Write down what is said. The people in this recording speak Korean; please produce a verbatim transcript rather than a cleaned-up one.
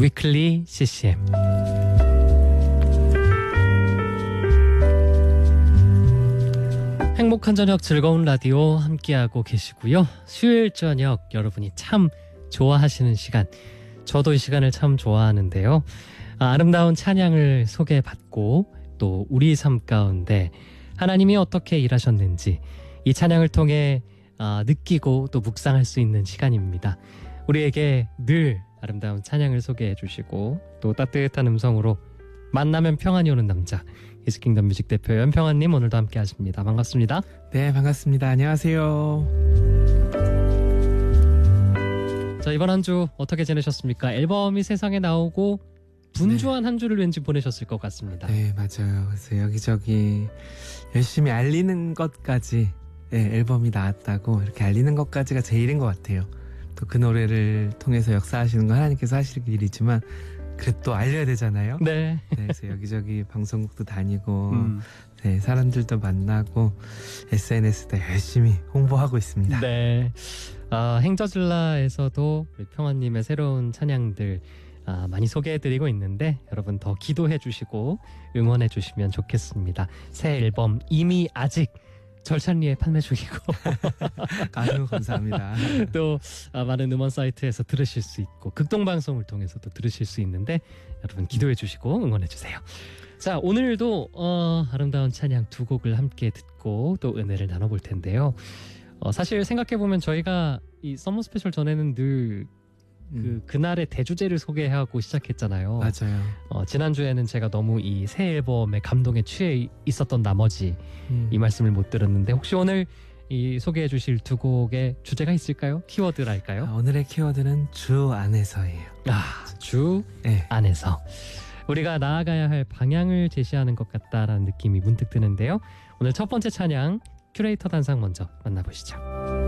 위클리 씨씨엠. 행복한 저녁 즐거운 라디오 함께하고 계시고요. 수요일 저녁 여러분이 참 좋아하시는 시간, 저도 이 시간을 참 좋아하는데요. 아, 아름다운 찬양을 소개받고 또 우리 삶 가운데 하나님이 어떻게 일하셨는지 이 찬양을 통해 아, 느끼고 또 묵상할 수 있는 시간입니다. 우리에게 늘 아름다운 찬양을 소개해 주시고 또 따뜻한 음성으로 만나면 평안이 오는 남자 이스킹덤 뮤직 대표 연평안님 오늘도 함께 하십니다. 반갑습니다. 네, 반갑습니다. 안녕하세요. 자, 이번 한 주 어떻게 지내셨습니까? 앨범이 세상에 나오고 분주한 네. 한 주를 왠지 보내셨을 것 같습니다. 네, 맞아요. 그래서 여기저기 열심히 알리는 것까지 네, 앨범이 나왔다고 이렇게 알리는 것까지가 제일인 것 같아요. 또 그 노래를 통해서 역사하시는 건 하나님께서 하실 일이지만 그래도 또 알려야 되잖아요. 네. 네, 그래서 여기저기 방송국도 다니고 음. 네, 사람들도 만나고 에스엔에스도 열심히 홍보하고 있습니다. 네. 아, 행저질라에서도 우리 평안님의 새로운 찬양들 아, 많이 소개해드리고 있는데 여러분 더 기도해 주시고 응원해 주시면 좋겠습니다. 새 앨범 이미 아직 절찬리에 판매 중이고 아유 감사합니다. 또 아, 많은 음원 사이트에서 들으실 수 있고 극동방송을 통해서도 들으실 수 있는데 여러분 기도해 주시고 응원해 주세요. 자, 오늘도 어, 아름다운 찬양 두 곡을 함께 듣고 또 은혜를 나눠볼 텐데요. 어, 사실 생각해보면 저희가 이 서머 스페셜 전에는 늘 그, 음. 그날의 대주제를 소개하고 시작했잖아요. 맞아요. 어, 지난주에는 제가 너무 이 새 앨범의 감동에 취해 있었던 나머지 음. 이 말씀을 못 들었는데 혹시 오늘 이 소개해 주실 두 곡의 주제가 있을까요? 키워드랄까요? 아, 오늘의 키워드는 주 안에서예요. 아, 주 네. 안에서 우리가 나아가야 할 방향을 제시하는 것 같다라는 느낌이 문득 드는데요. 오늘 첫 번째 찬양 큐레이터 단상 먼저 만나보시죠.